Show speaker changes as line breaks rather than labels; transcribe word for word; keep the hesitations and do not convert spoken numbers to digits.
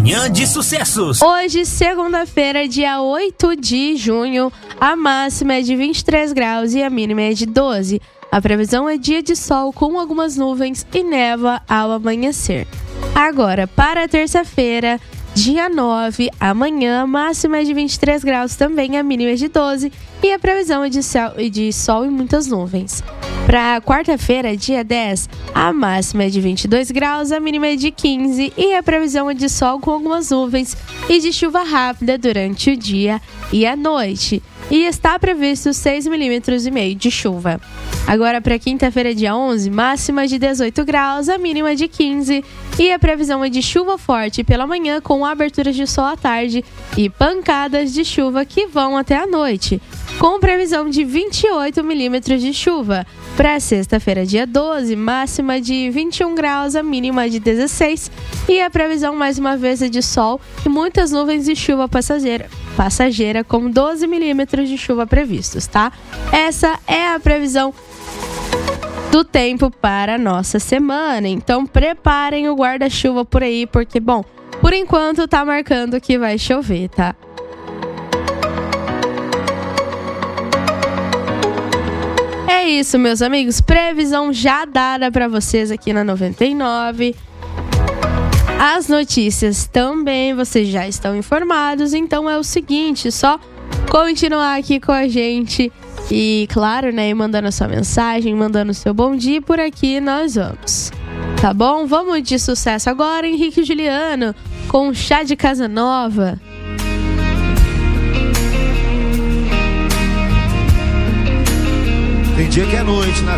Manhã de Sucessos.
Hoje, segunda-feira, dia oito de junho, a máxima é de vinte e três graus e a mínima é de doze. A previsão é dia de sol com algumas nuvens e névoa ao amanhecer. Agora, para a terça-feira, dia nove, amanhã, a máxima é de vinte e três graus também, a mínima é de doze e a previsão é de, céu, de sol e muitas nuvens. Para quarta-feira, dia dez, a máxima é de vinte e dois graus, a mínima é de quinze e a previsão é de sol com algumas nuvens e de chuva rápida durante o dia e a noite. E está previsto seis milímetros e meio de chuva. Agora para quinta-feira, dia onze, máxima de dezoito graus, a mínima de quinze e a previsão é de chuva forte pela manhã com aberturas de sol à tarde e pancadas de chuva que vão até a noite, com previsão de vinte e oito milímetros de chuva. Para sexta-feira, dia doze, máxima de vinte e um graus, a mínima de dezesseis e a previsão mais uma vez é de sol e muitas nuvens de chuva passageira, passageira com doze milímetros de chuva previstos, tá? Essa é a previsão do tempo para a nossa semana, então preparem o guarda-chuva por aí, porque, bom, por enquanto tá marcando que vai chover, tá? É isso, meus amigos, previsão já dada para vocês aqui na noventa e nove. As notícias também, vocês já estão informados, então é o seguinte, só continuar aqui com a gente e, claro, né, mandando a sua mensagem, mandando o seu bom dia, por aqui nós vamos. Tá bom? Vamos de sucesso agora, Henrique e Juliano, com Chá de Casa Nova.
Tem dia que é noite na